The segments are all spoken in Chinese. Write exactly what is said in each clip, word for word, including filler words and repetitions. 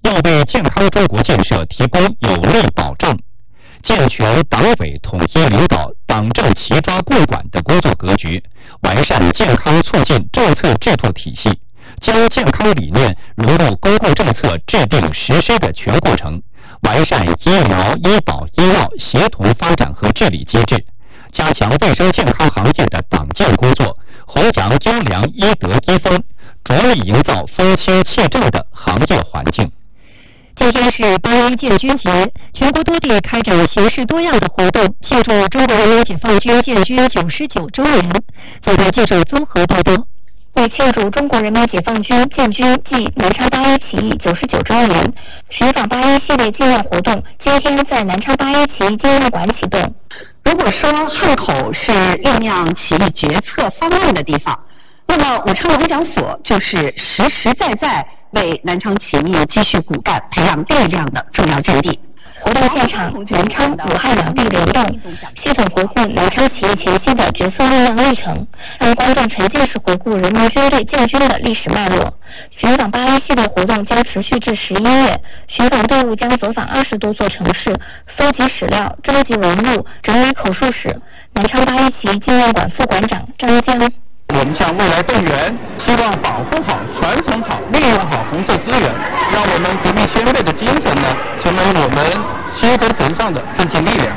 要为健康中国建设提供有力保障，健全党委统一领导、党政齐抓共管的工作格局，完善健康促进政策制度体系，将健康理念融入公共政策制定实施的全过程，完善医疗、医保、医药协同发展和治理机制，加强卫生健康行业的党建工作，弘扬优良医德医风，着力营造风清气正的行业环境。 今天是八一建军节，全国多地开展形式多样的活动，庆祝中国人民解放军建军九十九周年。总台记者综合报道。 为庆祝中国人民解放军建军暨南昌八一起义九十九周年，寻访八一系列纪念活动今天在南昌八一起义纪念馆启动。 如果说汉口是酝酿起义决策方案的地方，那么武昌龙讲所就是实实在在为南昌起义积蓄骨干、培养力量的重要阵地。 活动现场，南昌、武汉两地联动，系统回顾南昌起义前夕的角色力量历程，让观众沉浸式回顾人民军队建军的历史脉络。寻访八一系列活动将持续至十一月，寻访队伍将走访二十多座城市，搜集史料、征集文物、整理口述史。南昌八一起义纪念馆副馆长张江。 我们向未来动员，希望保护好、传承好、利用好红色资源，让我们革命先辈的精神呢，成为我们心头头上的奋进力量。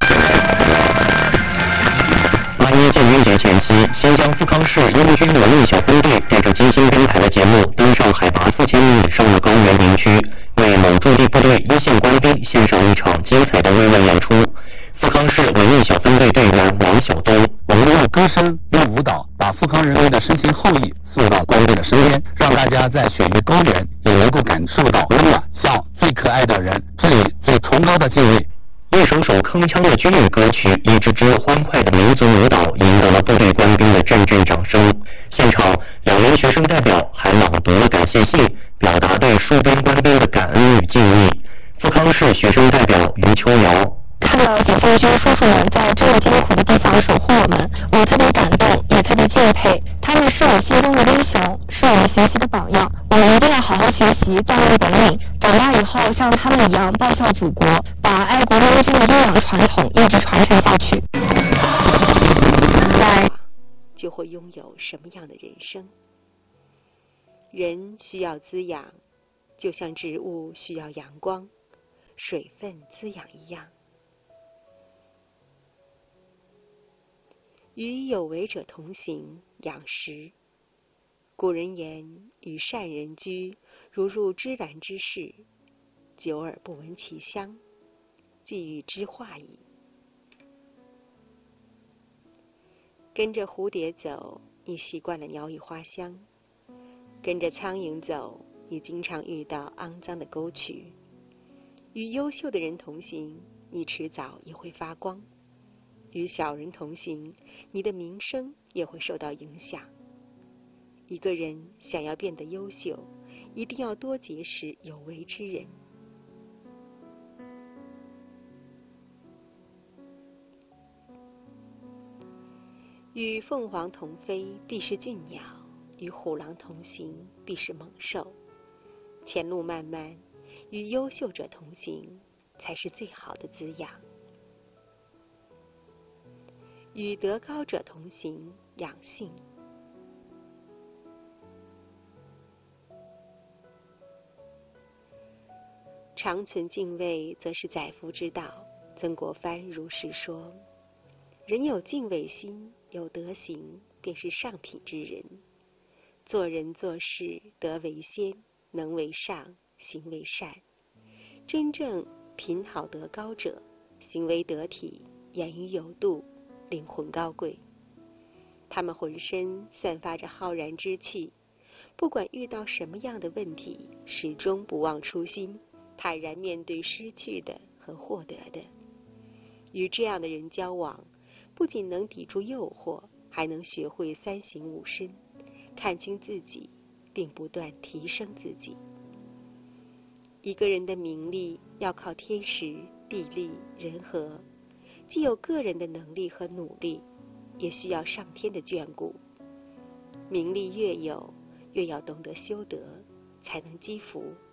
八一建军节前夕，新疆富康市英军文艺小分队带着精心编排的节目，登上海拔四千米以上的高原林区，为蒙驻地部队一线官兵献上一场精彩的慰问演出。富康市文艺小分队队员王晓东， 我们用歌声、用舞蹈，把富康人民的深情厚谊送到官兵的身边，让大家在雪域高原也能够感受到温暖，向最可爱的人致以最崇高的敬意。 一首首铿锵的军乐歌曲，一支支欢快的民族舞蹈，赢得了部队官兵的阵阵掌声。现场，两名学生代表还朗读了感谢信，表达对戍边官兵的感恩与敬意。富康市学生代表于秋瑶。 看到解放军叔叔们在这么艰苦的地方守护我们，我特别感动，也特别敬佩。他们是我心中的英雄，是我们学习的榜样。我们一定要好好学习，锻炼本领，长大以后像他们一样报效祖国，把爱国英雄的优良传统一直传承下去。 在就会拥有什么样的人生？人需要滋养，就像植物需要阳光、水分滋养一样。与有为者同行，养食。古人言：“与善人居，如入芝兰之室，久而不闻其香，即与之化矣。”跟着蝴蝶走，你习惯了鸟语花香；跟着苍蝇走，你经常遇到肮脏的沟渠。与优秀的人同行，你迟早也会发光。与小人同行，你的名声也会受到影响。一个人想要变得优秀，一定要多结识有为之人。与凤凰同飞，必是俊鸟；与虎狼同行，必是猛兽。前路漫漫，与优秀者同行，才是最好的滋养。与德高者同行，养性。常存敬畏，则是载福之道。曾国藩如是说：人有敬畏心，有德行，便是上品之人。做人做事，德为先，能为上，行为善。真正品好德高者，行为得体，言语有度，灵魂高贵。他们浑身散发着浩然之气，不管遇到什么样的问题，始终不忘初心，坦然面对失去的和获得的。与这样的人交往，不仅能抵住诱惑，还能学会三省吾身，看清自己，并不断提升自己。一个人的名利要靠天时、地利、人和，既有个人的能力和努力，也需要上天的眷顾。名利越有，越要懂得修德，才能积福。